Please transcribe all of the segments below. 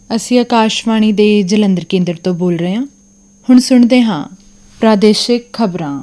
ਅਸੀਂ ਆਕਾਸ਼ਵਾਣੀ ਦੇ ਜਲੰਧਰ ਕੇਂਦਰ ਤੋਂ ਬੋਲ ਰਹੇ ਹਾਂ। ਹੁਣ ਸੁਣਦੇ ਹਾਂ ਪ੍ਰਾਦੇਸ਼ਿਕ ਖਬਰਾਂ।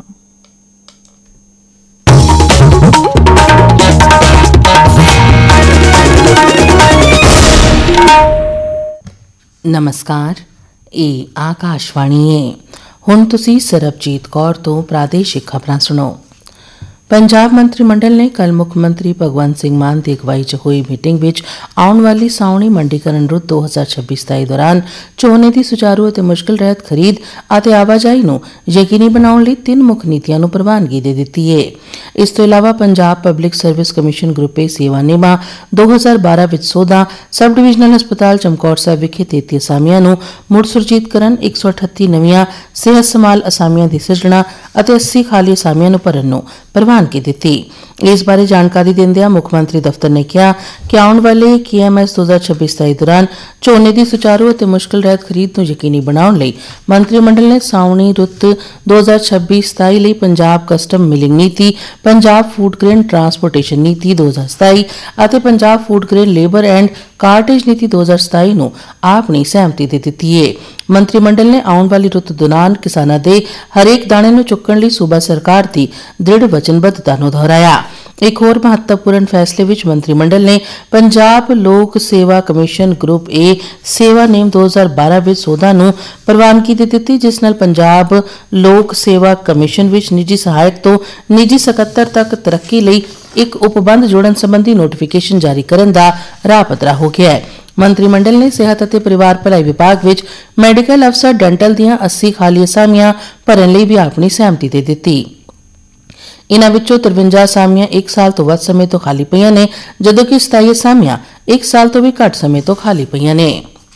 ਨਮਸਕਾਰ, ਇਹ ਆਕਾਸ਼ਵਾਣੀ ਹੈ। ਹੁਣ ਤੁਸੀਂ ਸਰਬਜੀਤ ਕੌਰ ਤੋਂ ਪ੍ਰਾਦੇਸ਼ਿਕ ਖਬਰਾਂ ਸੁਣੋ। ਪੰਜਾਬ ਮੰਤਰੀ ਮੰਡਲ ने कल मुख मंत्री भगवंत सिंह मान की अगवाई च हुई मीटिंग विच आउण वाली सावणी मंडीकरण रुत 2026-27 दौरान ਝੋਨੇ ਦੀ ਸੁਚਾਰੂ ਅਤੇ ਮੁਸ਼ਕਿਲ ਰਹਿਤ ਖਰੀਦ ਅਤੇ ਆਵਾਜਾਈ ਨੂੰ ਯਕੀਨੀ ਬਣਾਉਣ ਲਈ 3 ਮੁੱਖ ਨੀਤੀਆਂ ਨੂੰ ਪ੍ਰਵਾਨਗੀ ਦੇ ਦਿੱਤੀ ਹੈ। ਇਸ ਤੋਂ ਇਲਾਵਾ Punjab public service commission group ਏ ਸੇਵਾਨੇਮਾ 2012 ਵਿੱਚ ਸੋਧਾਂ, ਸਬ ਡਿਵੀਜ਼ਨਲ ਹਸਪਤਾਲ ਚਮਕੌਰ ਸਾਹਿਬ ਵਿਖੇ 33 ਅਸਾਮੀਆਂ ਨੂੰ ਮੁੜ ਸੁਰਜੀਤ ਕਰਨ, 138 ਨਵੀਆਂ ਸਿਹਤ ਸੰਭਾਲ ਅਸਾਮੀਆਂ ਦੀ ਸਿਰਜਣਾ ਅਤੇ 80 ਖਾਲੀ ਅਸਾਮੀਆਂ ਨੂੰ ਭਰਨ ਨੂੰ ਪ੍ਰਵਾਨਗੀ ਦਿੱਤੀ। ਇਸ ਬਾਰੇ ਜਾਣਕਾਰੀ ਦਿੰਦਿਆਂ ਮੁੱਖ ਮੰਤਰੀ ਦਫ਼ਤਰ ਨੇ ਕਿਹਾ ਕਿ ਆਉਣ ਵਾਲੇ KMS 2026-27 ਦੌਰਾਨ ਝੋਨੇ ਦੀ ਸੁਚਾਰੂ ਅਤੇ ਮੁਸ਼ਕਿਲ ਰਹਿਤ ਖਰੀਦ ਨੂੰ ਯਕੀਨੀ ਬਣਾਉਣ ਲਈ ਮੰਤਰੀ ਮੰਡਲ ਨੇ ਸਾਉਣੀ ਰੁੱਤ 2026-27 ਲਈ ਪੰਜਾਬ ਕਸਟਮ ਮਿਲਿੰਗ ਨੀਤੀ, ਪੰਜਾਬ ਫੂਡ ਗ੍ਰੇਨ ਟਰਾਂਸਪੋਰਟੇਸ਼ਨ ਨੀਤੀ 2027 ਅਤੇ Punjab food grain labour and ਕਾਰਟੇਜ ਨੀਤੀ 2027 ਨੂੰ ਆਪਣੀ ਸਹਿਮਤੀ ਦੇ ਦਿੱਤੀ ਹੈ। ਮੰਤਰੀ ਮੰਡਲ ਨੇ ਆਉਣ ਵਾਲੀ ਰੁੱਤ ਦੌਰਾਨ ਕਿਸਾਨਾਂ ਦੇ ਹਰੇਕ ਦਾਣੇ ਨੂੰ ਚੁੱਕਣ ਲਈ ਸੂਬਾ ਸਰਕਾਰ ਦੀ ਦ੍ਰਿੜ ਵਚਨਬੱਧਤਾ ਨੂੰ ਦੁਹਰਾਇਆ। ਇੱਕ ਹੋਰ ਮਹੱਤਵਪੂਰਨ ਫੈਸਲੇ ਵਿੱਚ ਮੰਤਰੀ ਮੰਡਲ ਨੇ ਪੰਜਾਬ ਲੋਕ ਸੇਵਾ ਕਮਿਸ਼ਨ ਗਰੁੱਪ ਏ ਸੇਵਾ ਨੇਮ 2012 ਵਿੱਚ ਸੋਧਾਂ ਨੂੰ ਪ੍ਰਵਾਨਗੀ ਦੇ ਦਿੱਤੀ, ਜਿਸ ਨਾਲ ਪੰਜਾਬ ਲੋਕ ਸੇਵਾ ਕਮਿਸ਼ਨ ਵਿੱਚ ਨਿੱਜੀ ਸਹਾਇਕ ਤੋਂ ਨਿੱਜੀ ਸਕੱਤਰ ਤੱਕ ਤਰੱਕੀ ਲਈ ਇੱਕ ਉਪਬੰਧ ਜੋੜਨ ਸੰਬੰਧੀ ਨੋਟੀਫਿਕੇਸ਼ਨ ਜਾਰੀ ਕਰਨ ਦਾ ਰਾਹ ਪੱਧਰਾ ਹੋ ਗਿਆ ਹੈ। ਮੰਤਰੀ ਮੰਡਲ ਨੇ ਸਿਹਤ ਅਤੇ ਪਰਿਵਾਰ ਭਲਾਈ ਵਿਭਾਗ ਵਿੱਚ ਮੈਡੀਕਲ ਅਫਸਰ ਡੈਂਟਲ ਦੀਆਂ 80 ਖਾਲੀ ਅਸਾਮੀਆਂ ਭਰਨ ਲਈ ਵੀ ਆਪਣੀ ਸਹਿਮਤੀ ਦੇ ਦਿੱਤੀ। ਇਨ੍ਹਾਂ ਵਿੱਚੋਂ 53 ਅਸਾਮੀਆਂ 1 ਸਾਲ ਤੋਂ ਵੱਧ ਸਮੇਂ ਤੋਂ ਖਾਲੀ ਪਈਆਂ ਨੇ, ਜਦੋਂ ਕਿ 27 ਅਸਾਮੀਆਂ 1 ਸਾਲ ਤੋਂ ਵੀ ਘੱਟ ਸਮੇਂ ਤੋਂ ਖਾਲੀ ਪਈਆਂ ਨੇ।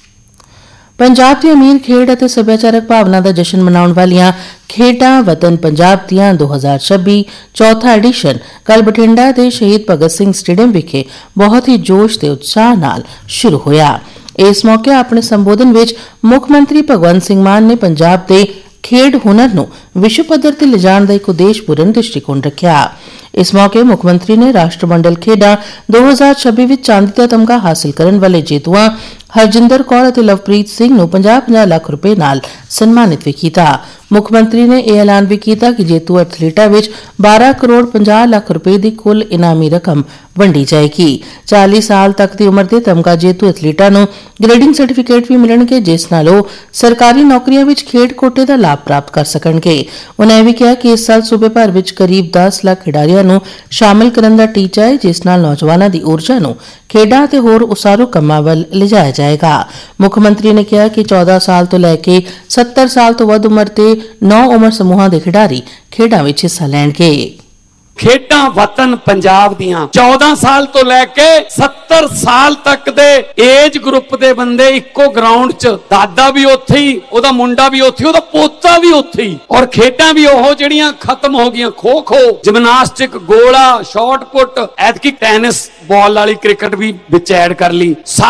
ਪੰਜਾਬ ਦੀ ਅਮੀਰ ਖੇਡ ਅਤੇ ਸੱਭਿਆਚਾਰਕ ਭਾਵਨਾ ਦਾ ਜਸ਼ਨ ਮਨਾਉਣ ਵਾਲੀਆਂ ਖੇਡਾਂ ਵਤਨ ਪੰਜਾਬ ਦੀਆਂ 2026 ਚੌਥਾ ਐਡੀਸ਼ਨ ਕੱਲ ਬਠਿੰਡਾ ਦੇ ਸ਼ਹੀਦ ਭਗਤ ਸਿੰਘ ਸਟੇਡੀਅਮ ਵਿਖੇ ਬਹੁਤ ਹੀ ਜੋਸ਼ ਤੇ ਉਤਸ਼ਾਹ ਨਾਲ ਸ਼ੁਰੂ ਹੋਇਆ। ਇਸ ਮੌਕੇ ਆਪਣੇ ਸੰਬੋਧਨ ਵਿੱਚ ਮੁੱਖ ਮੰਤਰੀ ਭਗਵੰਤ ਸਿੰਘ ਮਾਨ ਨੇ ਪੰਜਾਬ ਦੇ ਖੇਡ ਹੁਨਰ ਨੂੰ ਵਿਸ਼ਵ ਪੱਧਰ ਤੇ ਲਿਜਾਣ ਦਾ ਇੱਕ ਉਦੇਸ਼ਪੂਰਨ ਦ੍ਰਿਸ਼ਟੀਕੋਣ ਰੱਖਿਆ। ਇਸ ਮੌਕੇ ਮੁੱਖ ਮੰਤਰੀ ਨੇ ਰਾਸ਼ਟਰਮੰਡਲ ਖੇਡਾਂ 2026 ਵਿੱਚ ਚਾਂਦੀ ਦਾ ਤਮਗਾ ਹਾਸਲ ਕਰਨ ਵਾਲੇ ਜੇਤੂਆਂ ਹਰਜਿੰਦਰ ਕੌਰ ਅਤੇ ਲਵਪ੍ਰੀਤ ਸਿੰਘ ਨੂੰ 50-50 ਲੱਖ ਰੁਪਏ ਨਾਲ ਸਨਮਾਨਿਤ ਵੀ ਕੀਤਾ। ਮੁੱਖ ਮੰਤਰੀ ਨੇ ਇਹ ਐਲਾਨ ਵੀ ਕੀਤਾ ਕਿ ਜੇਤੂ ਐਥਲੀਟਾਂ ਵਿੱਚ 12 ਕਰੋੜ 50 ਲੱਖ ਰੁਪਏ ਦੀ ਕੁੱਲ ਇਨਾਮੀ ਰਕਮ ਵੰਡੀ ਜਾਏਗੀ। 40 ਸਾਲ ਤੱਕ ਦੀ ਉਮਰ ਦੇ ਤਮਗਾ ਜੇਤੂ ਐਥਲੀਟਾਂ ਨੂੰ ਗ੍ਰੇਡਿੰਗ ਸਰਟੀਫਿਕੇਟ ਵੀ ਮਿਲਣਗੇ, ਜਿਸ ਨਾਲ ਉਹ ਸਰਕਾਰੀ ਨੌਕਰੀਆਂ ਵਿੱਚ ਖੇਡ ਕੋਟੇ ਦਾ ਲਾਭ ਪ੍ਰਾਪਤ ਕਰ ਸਕਣਗੇ। ਉਨ੍ਹਾਂ ਇਹ ਵੀ ਕਿਹਾ ਕਿ ਇਸ ਸਾਲ ਸੂਬੇ ਭਰ ਵਿੱਚ ਕਰੀਬ 10 ਲੱਖ ਖਿਡਾਰੀਆਂ ਨੂੰ ਸ਼ਾਮਲ ਕਰਨ ਦਾ ਟੀਚਾ ਹੈ, ਜਿਸ ਨਾਲ ਨੌਜਵਾਨਾਂ ਦੀ ਊਰਜਾ ਨੂੰ ਖੇਡਾਂ ਅਤੇ ਹੋਰ ਉਸਾਰੂ ਕੰਮਾਂ ਵੱਲ ਲਿਜਾਇਆ ਜਾਏਗਾ। ਮੁੱਖ ਮੰਤਰੀ ਨੇ ਕਿਹਾ ਕਿ 14 ਸਾਲ ਤੋਂ ਲੈ ਕੇ 70 ਸਾਲ ਤੋਂ ਵੱਧ ਉਮਰ ਦੇ 9 ਉਮਰ ਸਮੂਹਾਂ ਦੇ ਖਿਡਾਰੀ ਖੇਡਾਂ ਵਿੱਚ ਹਿੱਸਾ ਲੈਣਗੇ। ਖੇਡਾਂ ਵਤਨ ਪੰਜਾਬ ਦੀਆਂ 14 ਸਾਲ ਤੋਂ ਲੈ ਕੇ 70 ਸਾਲ ਤੱਕ ਦੇ ਏਜ ਗਰੁੱਪ ਦੇ ਬੰਦੇ ਇੱਕੋ ਗਰਾਊਂਡ 'ਚ, ਦਾਦਾ ਵੀ ਉੱਥੇ ਹੀ, ਉਹਦਾ ਮੁੰਡਾ ਵੀ ਉੱਥੇ, ਉਹਦਾ ਪੋਤਾ ਵੀ ਉੱਥੇ ਹੀ, ਔਰ ਖੇਡਾਂ ਵੀ ਉਹ ਜਿਹੜੀਆਂ ਖਤਮ ਹੋ ਗਈਆਂ, ਖੋ-ਖੋ, ਜਿਮਨਾਸਟਿਕ, ਗੋਲਾ, ਸ਼ਾਟ ਪੁੱਟ, ਐਤਕੀ ਟੈਨਿਸ ਬਾਲ ਵਾਲੀ ਕ੍ਰਿਕਟ ਵੀ ਵਿੱਚ ਐਡ ਕਰ ਲਈ।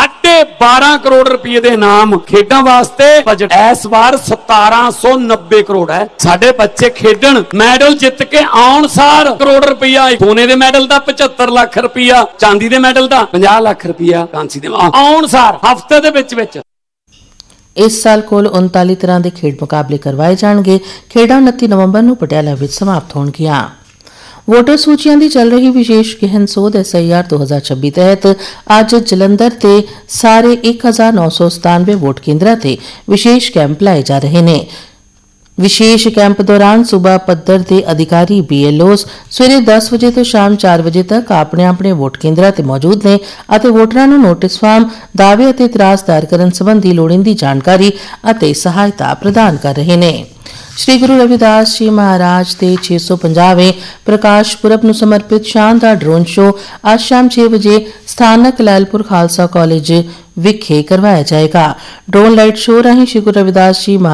12.5 ਕਰੋੜ ਰੁਪਏ ਦੇ ਇਨਾਮ ਖੇਡਾਂ ਵਾਸਤੇ ਬਜਟ ਇਸ ਵਾਰ 1790 ਕਰੋੜ ਹੈ। ਸਾਡੇ ਬੱਚੇ ਖੇਡਣ, ਮੈਡਲ ਜਿੱਤ ਕੇ ਆਉਣ ਸਾਰ ਕਰੋੜ ਰੁਪਇਆ, ਸੋਨੇ ਦੇ ਮੈਡਲ ਦਾ 75 ਲੱਖ ਰੁਪਇਆ, ਚਾਂਦੀ ਦੇ ਮੈਡਲ ਦਾ 50 ਲੱਖ ਰੁਪਇਆ, ਕਾਂਸੀ ਦੇ ਆਉਣ ਸਾਰ ਹਫ਼ਤੇ ਦੇ ਵਿੱਚ। ਇਸ ਸਾਲ ਕੁੱਲ 39 ਤਰ੍ਹਾਂ ਦੇ ਖੇਡ ਮੁਕਾਬਲੇ ਕਰਵਾਏ ਜਾਣਗੇ। ਖੇਡਾਂ 29 ਨਵੰਬਰ ਨੂੰ ਪਟਿਆਲਾ ਵਿੱਚ ਸਮਾਪਤ ਹੋਣਗੀਆਂ। ਵੋਟਰ ਸੂਚੀਆਂ ਦੀ ਚੱਲ ਰਹੀ ਵਿਸ਼ੇਸ਼ ਗਹਿਨ ਸੋਧ SIR 2026 ਤਹਿਤ ਅੱਜ ਜਲੰਧਰ ਦੇ ਸਾਰੇ 1997 ਵੋਟ ਕੇਂਦਰਾਂ ਤੇ ਵਿਸ਼ੇਸ਼ ਕੈਂਪ ਲਾਏ ਜਾ ਰਹੇ ਨੇ। ਵਿਸ਼ੇਸ਼ ਕੈਂਪ ਦੌਰਾਨ ਸੂਬਾ ਪੱਧਰ ਦੇ ਅਧਿਕਾਰੀ BLOs ਸਵੇਰੇ 10 ਵਜੇ ਤੋਂ ਸ਼ਾਮ 4 ਵਜੇ ਤੱਕ ਆਪਣੇ ਵੋਟ ਕੇਂਦਰਾਂ ਤੇ ਮੌਜੂਦ ਨੇ ਅਤੇ ਵੋਟਰਾਂ ਨੂੰ ਨੋਟਿਸ ਫਾਰਮ, ਦਾਅਵੇ ਅਤੇ ਇਤਰਾਜ਼ ਦਾਇਰ ਕਰਨ ਸੰਬੰਧੀ ਲੋੜੀਂਦੀ ਜਾਣਕਾਰੀ ਅਤੇ ਸਹਾਇਤਾ ਪ੍ਰਦਾਨ ਕਰ ਰਹੇ ਨੇ। ਸ਼੍ਰੀ ਗੁਰੂ ਰਵਿਦਾਸ ਜੀ ਮਹਾਰਾਜ ਦੇ 650ਵੇਂ ਪ੍ਰਕਾਸ਼ ਪੁਰਬ ਨੂੰ ਸਮਰਪਿਤ ਸ਼ਾਨਦਾਰ ਡਰੋਨ ਸ਼ੋਅ ਅੱਜ ਸ਼ਾਮ 6 ਵਜੇ ਸਥਾਨਕ ਲੈਲਪੁਰ ਖਾਲਸਾ ਕਾਲਜ ਵਿਖੇ ਕਰਵਾਇਆ ਜਾਏਗਾ। ਡਰੋਨ ਲਾਈਟ ਸ਼ੋਅ ਰਾਹੀਂ ਸ਼੍ਰੀ ਗੁਰੂ ਰਵਿਦਾਸ ਜੀ